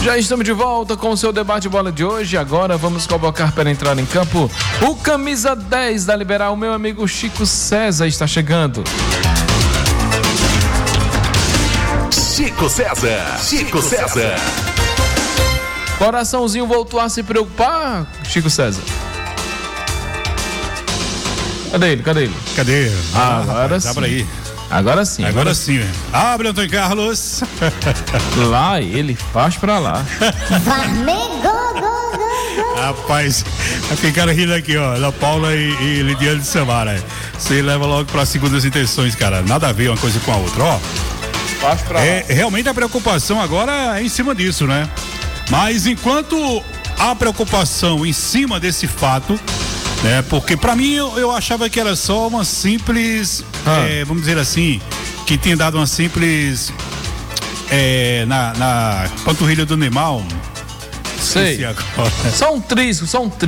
Já estamos de volta com o seu debate bola de hoje. Agora vamos convocar para entrar em campo o camisa 10 da Liberal, o meu amigo Chico César está chegando. Chico César. Coraçãozinho voltou a se preocupar, Chico César? Cadê ele? Cadê? Agora sim. Abre aí. Agora sim. Abre, Antônio Carlos. Lá ele faz pra lá. Rapaz, ficaram rindo aqui, ó. Ana Paula e Lidiane de Samara. Você leva logo para segundas intenções, cara. Nada a ver uma coisa com a outra, ó. Faz pra lá. Realmente a preocupação agora é em cima disso, né? Mas enquanto a preocupação em cima desse fato, né? Porque pra mim eu achava que era só uma simples, vamos dizer assim, que tinha dado uma simples na panturrilha do Neymar. Sei. Só um trisco.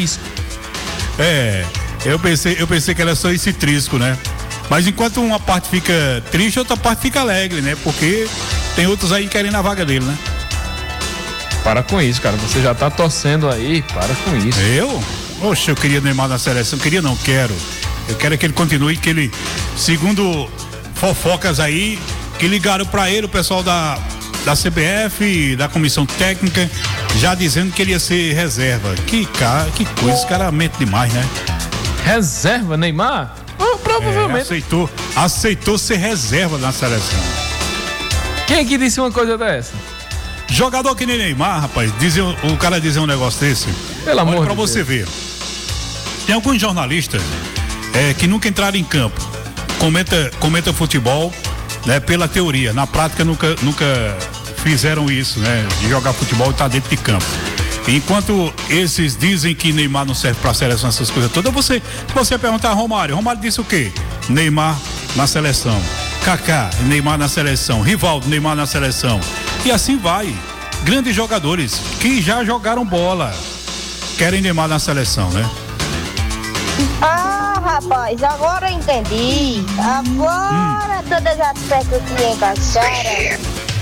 Eu pensei que era só esse trisco, né? Mas enquanto uma parte fica triste, outra parte fica alegre, né? Porque tem outros aí querendo a vaga dele, né? Para com isso, cara. Você já tá torcendo aí. Para com isso. Eu? Oxe, eu queria Neymar na seleção. Quero. Eu quero que ele continue, que ele, segundo fofocas aí, que ligaram pra ele, o pessoal da CBF, da comissão técnica, já dizendo que ele ia ser reserva. Que coisa, esse cara mente demais, né? Reserva, Neymar? Provavelmente. Aceitou ser reserva na seleção. Quem é que disse uma coisa dessa? Jogador que nem Neymar, rapaz, o cara dizer um negócio desse. Pelo amor de Deus. Pra você ver. Tem alguns jornalistas que nunca entraram em campo. Comenta futebol, né, pela teoria. Na prática nunca fizeram isso, né? De jogar futebol e estar dentro de campo. Enquanto esses dizem que Neymar não serve pra seleção, essas coisas todas, você perguntar a Romário disse o quê? Neymar na seleção. Kaká, Neymar na seleção. Rivaldo, Neymar na seleção. E assim vai. Grandes jogadores que já jogaram bola querem Neymar na seleção, né? Ah, rapaz, agora eu entendi. Agora todas as peças se encaixaram.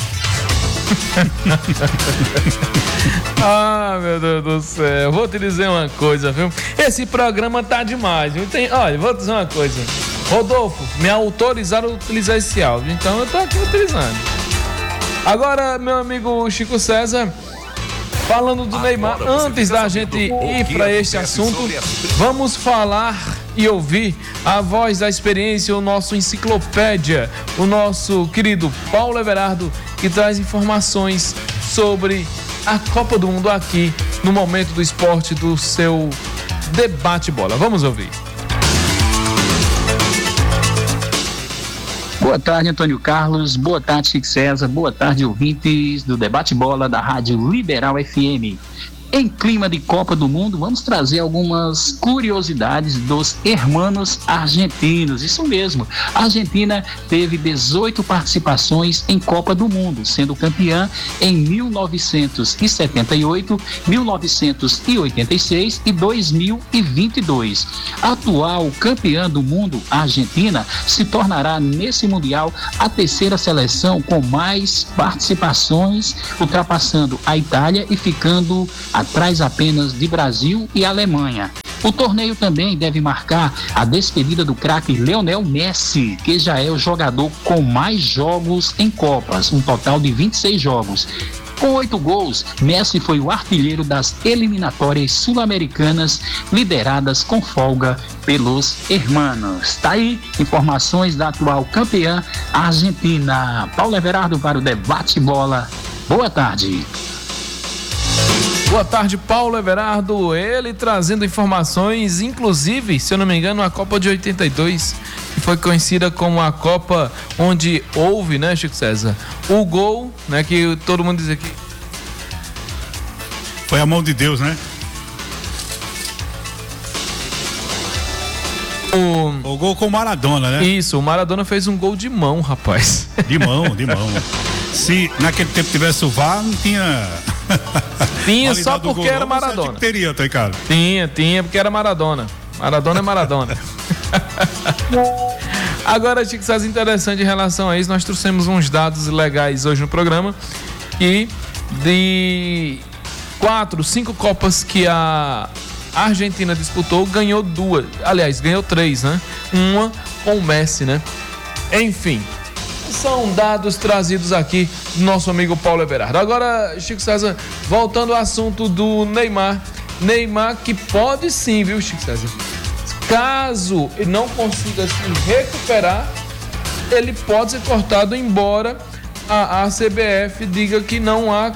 Ah, meu Deus do céu. Vou te dizer uma coisa, viu? Esse programa tá demais, viu? Olha, vou te dizer uma coisa. Rodolfo, me autorizaram a utilizar esse áudio, então eu tô aqui utilizando. Agora, meu amigo Chico César, falando do Neymar, antes da gente ir para este assunto, vamos falar e ouvir a voz da experiência, o nosso enciclopédia, o nosso querido Paulo Everardo, que traz informações sobre a Copa do Mundo aqui no Momento do Esporte do seu Debate Bola. Vamos ouvir. Boa tarde, Antônio Carlos. Boa tarde, Chico César. Boa tarde, ouvintes do Debate Bola da Rádio Liberal FM. Em clima de Copa do Mundo, vamos trazer algumas curiosidades dos hermanos argentinos. Isso mesmo, a Argentina teve 18 participações em Copa do Mundo, sendo campeã em 1978, 1986 e 2022. A atual campeã do mundo, a Argentina, se tornará nesse Mundial a terceira seleção com mais participações, ultrapassando a Itália e ficando atrás apenas de Brasil e Alemanha. O torneio também deve marcar a despedida do craque Lionel Messi, que já é o jogador com mais jogos em Copas, um total de 26 jogos. Com 8 gols, Messi foi o artilheiro das eliminatórias sul-americanas, lideradas com folga pelos hermanos. Tá aí, informações da atual campeã Argentina. Paulo Everardo para o Debate Bola. Boa tarde. Boa tarde, Paulo Everardo, ele trazendo informações, inclusive, se eu não me engano, a Copa de 82, que foi conhecida como a Copa onde houve, né, Chico César, o gol, né, que todo mundo diz aqui. Foi a mão de Deus, né? O gol com o Maradona, né? Isso, o Maradona fez um gol de mão, rapaz. De mão. Se naquele tempo tivesse o VAR, não tinha... Tinha só porque era Maradona. Que teria, Ricardo? Tinha porque era Maradona. Maradona é Maradona. Agora, Chico César, interessante em relação a isso, nós trouxemos uns dados legais hoje no programa e De 4, 5 Copas que a Argentina disputou, ganhou 2. Aliás, ganhou 3, né? Uma com o Messi, né? Enfim, são dados trazidos aqui do nosso amigo Paulo Everardo. Agora, Chico César, voltando ao assunto do Neymar. Neymar que pode sim, viu, Chico César? Caso ele não consiga se recuperar, ele pode ser cortado, embora a CBF diga que não há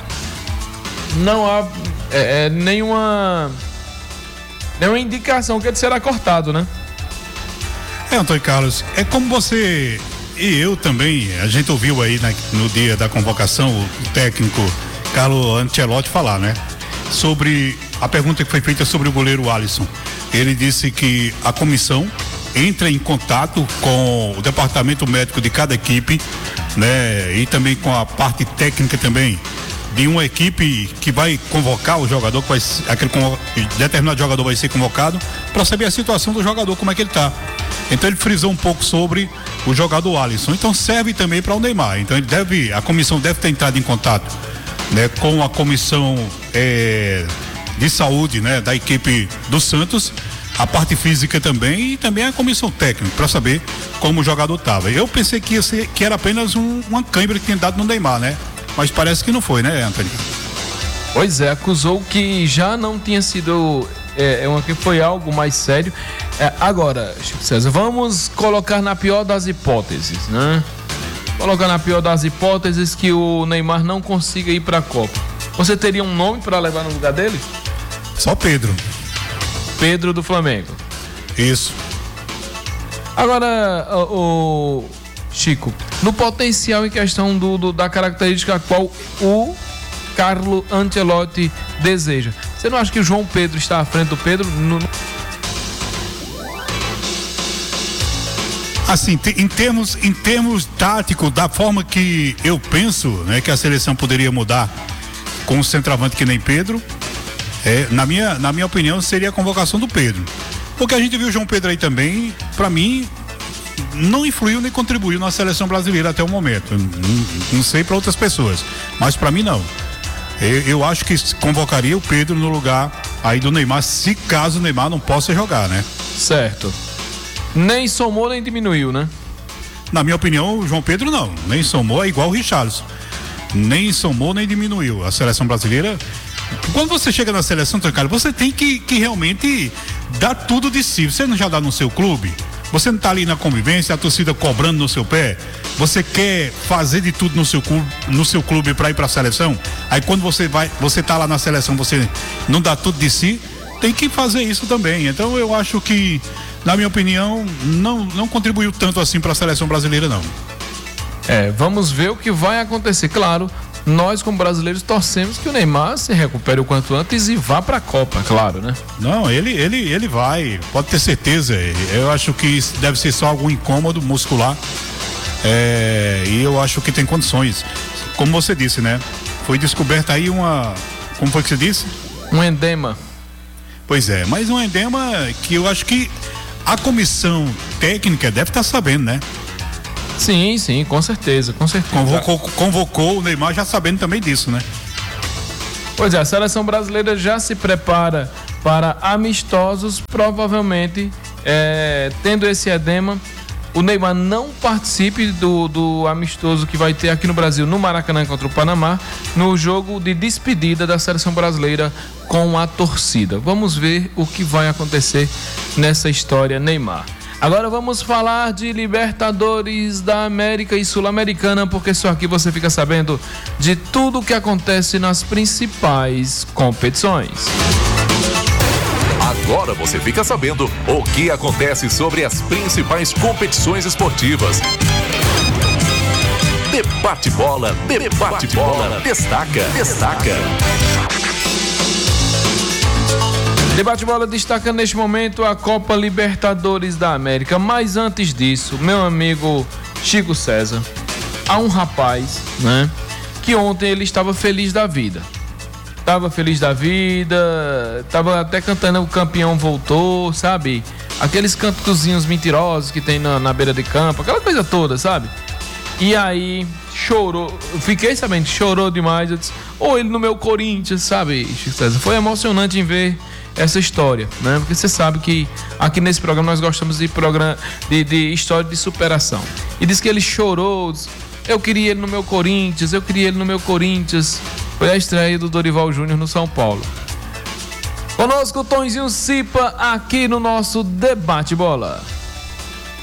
nenhuma indicação que ele será cortado, né? Antônio Carlos, é como você e eu também, a gente ouviu aí no dia da convocação o técnico Carlo Ancelotti falar, né? Sobre a pergunta que foi feita sobre o goleiro Alisson. Ele disse que a comissão entra em contato com o departamento médico de cada equipe, né? E também com a parte técnica também de uma equipe que vai convocar o jogador, que vai, determinado jogador vai ser convocado, para saber a situação do jogador, como é que ele tá. Então ele frisou um pouco sobre o jogador Alisson. Então serve também para o Neymar. Então a comissão deve ter entrado em contato, né, com a comissão de saúde, né, da equipe do Santos, a parte física também, e também a comissão técnica, para saber como o jogador estava. Eu pensei que era apenas uma cãibra que tinha dado no Neymar, né? Mas parece que não foi, né, Antônio? Pois é, acusou que já não tinha sido que foi algo mais sério. Agora, Chico César, vamos colocar na pior das hipóteses, né? Colocar na pior das hipóteses que o Neymar não consiga ir para a Copa. Você teria um nome para levar no lugar dele? Só Pedro. Pedro do Flamengo. Isso. Agora, o Chico, no potencial em questão da característica a qual o Carlo Ancelotti deseja, você não acha que o João Pedro está à frente do Pedro? Assim, em termos táticos, da forma que eu penso, né, que a seleção poderia mudar com um centroavante que nem Pedro, na minha opinião, seria a convocação do Pedro. Porque a gente viu o João Pedro aí também, para mim, não influiu nem contribuiu na seleção brasileira até o momento. Não sei para outras pessoas, mas para mim não. Eu acho que convocaria o Pedro no lugar aí do Neymar, se caso o Neymar não possa jogar, né? Certo. Nem somou nem diminuiu, né? Na minha opinião, o João Pedro não. Nem somou, é igual o Richarlison. Nem somou nem diminuiu. A seleção brasileira, quando você chega na seleção, cara, você tem que realmente dar tudo de si. Você não já dá no seu clube? Você não tá ali na convivência, a torcida cobrando no seu pé? Você quer fazer de tudo no seu clube para ir para a seleção? Aí quando você tá lá na seleção, você não dá tudo de si? Tem que fazer isso também. Então eu acho que, na minha opinião, não contribuiu tanto assim para a seleção brasileira, não. Vamos ver o que vai acontecer. Claro, nós como brasileiros torcemos que o Neymar se recupere o quanto antes e vá para a Copa, claro, né? Não, ele vai, pode ter certeza. Eu acho que deve ser só algum incômodo muscular, e eu acho que tem condições. Como você disse, né? Foi descoberta aí como foi que você disse? Um edema. Pois é, mas um edema que eu acho que a comissão técnica deve estar sabendo, né? Sim, com certeza. Convocou o Neymar já sabendo também disso, né? Pois é, a seleção brasileira já se prepara para amistosos, provavelmente tendo esse edema, o Neymar não participe do amistoso que vai ter aqui no Brasil, no Maracanã contra o Panamá, no jogo de despedida da seleção brasileira com a torcida. Vamos ver o que vai acontecer nessa história Neymar. Agora vamos falar de Libertadores da América e Sul-Americana, porque só aqui você fica sabendo de tudo o que acontece nas principais competições. Agora você fica sabendo o que acontece sobre as principais competições esportivas. Debate Bola, destaca. Debate Bola destaca neste momento a Copa Libertadores da América. Mas antes disso, meu amigo Chico César, há um rapaz, né, que ontem ele estava feliz da vida. Tava até cantando "O Campeão Voltou", sabe? Aqueles cantozinhos mentirosos que tem na beira de campo, aquela coisa toda, sabe? E aí chorou, fiquei sabendo, chorou demais. Eu disse, ou ele no meu Corinthians, sabe, Chico César? Foi emocionante em ver essa história, né? Porque você sabe que aqui nesse programa nós gostamos de história de superação. E disse que ele chorou, eu queria ele no meu Corinthians, eu queria ele no meu Corinthians. Foi a estreia do Dorival Júnior no São Paulo. Conosco o Tonzinho Cipa aqui no nosso Debate Bola.